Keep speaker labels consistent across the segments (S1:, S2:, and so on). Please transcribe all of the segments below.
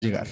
S1: llegar.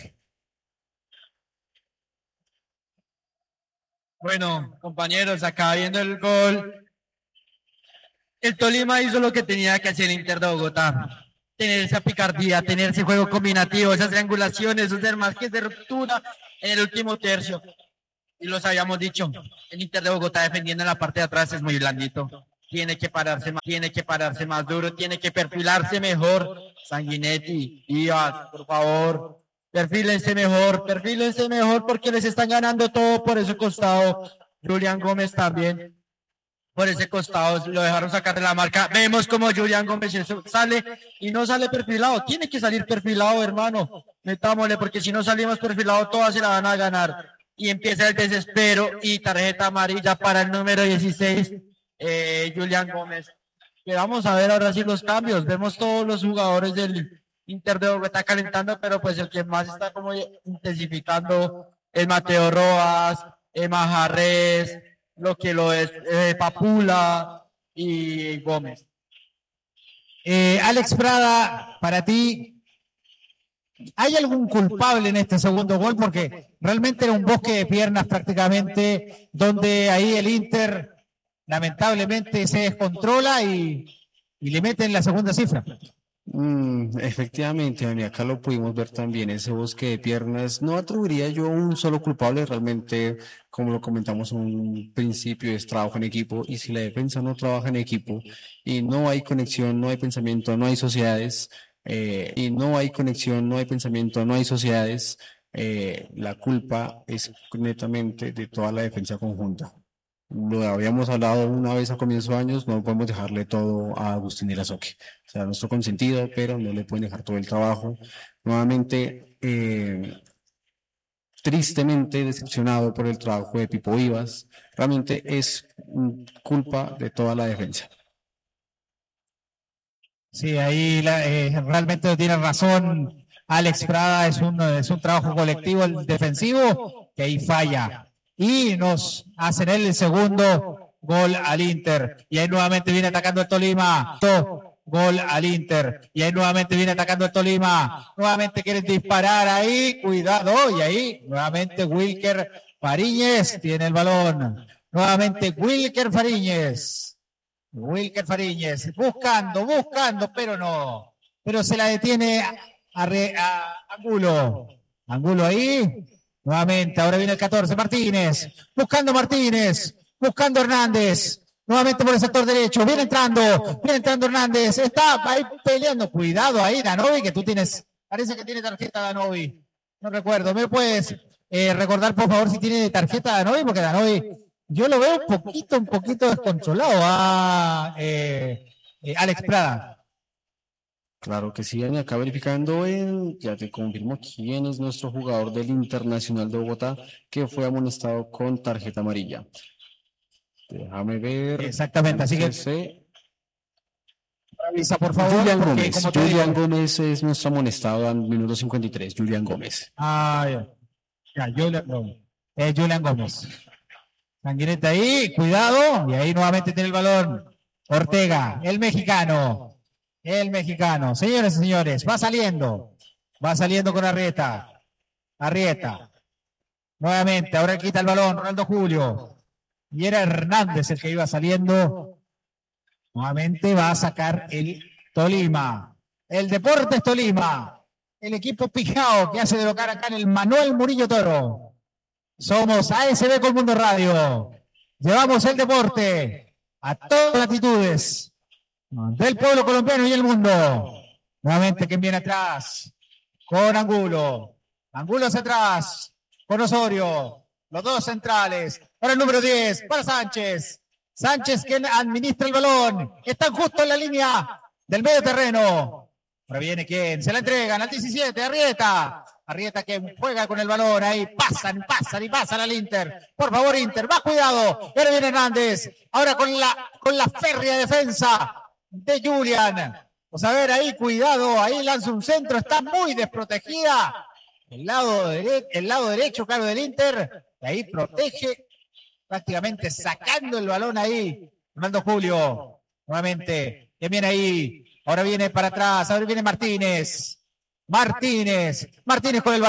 S2: Bueno, compañeros, acá viendo el gol, el Tolima hizo lo que tenía que hacer el Inter de Bogotá. Tener esa picardía, tener ese juego combinativo, esas triangulaciones, esos desmarques de ruptura en el último tercio. Y los habíamos dicho, el Inter de Bogotá defendiendo en la parte de atrás es muy blandito. Tiene que pararse más duro, tiene que perfilarse mejor. Sanguinetti, Díaz, por favor, perfílense mejor porque les están ganando todo por ese costado. Julián Gómez también. Por ese costado lo dejaron sacar de la marca. Vemos como Julián Gómez sale y no sale perfilado. Tiene que salir perfilado, hermano. Metámosle, porque si no salimos perfilado, todas se la van a ganar. Y empieza el desespero y tarjeta amarilla para el número 16, Julián Gómez. Que vamos a ver ahora sí los cambios. Vemos todos los jugadores del Inter de Bogotá calentando, pero pues el que más está como intensificando es Mateo Rojas, Majarres, lo que lo es Papula y Gómez.
S3: Alex Prada, para ti, ¿hay algún culpable en este segundo gol? Porque realmente era un bosque de piernas prácticamente, donde ahí el Inter lamentablemente se descontrola y le meten la segunda cifra.
S1: Efectivamente, Dani, acá lo pudimos ver también, ese bosque de piernas. No atribuiría yo un solo culpable, realmente, como lo comentamos en un principio, es trabajo en equipo, y si la defensa no trabaja en equipo y no hay conexión, no hay pensamiento, no hay sociedades, la culpa es netamente de toda la defensa conjunta. Lo habíamos hablado una vez a comienzos de años, no podemos dejarle todo a Agustín Irazoque. O sea, nuestro consentido, pero no le pueden dejar todo el trabajo. Nuevamente, tristemente decepcionado por el trabajo de Pipo Vivas. Realmente es culpa de toda la defensa.
S3: Sí, ahí realmente tiene razón Alex Prada, es un trabajo colectivo el defensivo que ahí falla. Y nos hacen el segundo gol al Inter. Y ahí nuevamente viene atacando el Tolima. Gol al Inter. Y ahí nuevamente viene atacando el Tolima. Nuevamente quieren disparar ahí. Cuidado. Y ahí nuevamente Wilker Fariñez tiene el balón. Nuevamente Wilker Fariñez. Buscando, pero no. Pero se la detiene a Angulo. Angulo ahí. Nuevamente, ahora viene el 14, Martínez, buscando Hernández, nuevamente por el sector derecho, viene entrando Hernández, está ahí peleando, cuidado ahí, Danovi, que tú tienes, parece que tiene tarjeta Danovi, no recuerdo, ¿me puedes recordar por favor si tiene tarjeta Danovi? Porque Danovi, yo lo veo un poquito descontrolado a Alex Prada.
S1: Claro que sí, Dani, acá verificando, ya te confirmo quién es nuestro jugador del Internacional de Bogotá que fue amonestado con tarjeta amarilla. Déjame ver.
S3: Exactamente, así que revisa, por favor.
S1: Julián Gómez es nuestro amonestado al minuto 53, Julián Gómez.
S3: Julián Gómez. Sanguineta ahí, cuidado, y ahí nuevamente tiene el balón. Ortega, el mexicano. Señores y señores, va saliendo con Arrieta. Nuevamente, ahora quita el balón, Ronaldo Julio. Y era Hernández el que iba saliendo. Nuevamente va a sacar el Tolima. El Deportes Tolima. El equipo pijao que hace de local acá en el Manuel Murillo Toro. Somos ASB Colmundo Radio. Llevamos el deporte a todas las latitudes del pueblo colombiano y el mundo. Nuevamente quien viene atrás con Angulo hacia atrás con Osorio, los dos centrales para el número 10, para Sánchez quien administra el balón, están justo en la línea del medio terreno. Ahora viene quien se la entregan al 17, Arrieta que juega con el balón, ahí pasan al Inter. Por favor, Inter, más cuidado. Ahora viene Hernández, ahora con la férrea defensa de Julián. Vamos a ver ahí, cuidado, ahí lanza un centro, está muy desprotegida. El lado derecho, claro, del Inter, y ahí protege, prácticamente sacando el balón ahí. Ronaldo Julio, nuevamente, que viene ahí, ahora viene para atrás, ahora viene Martínez. Martínez con el balón.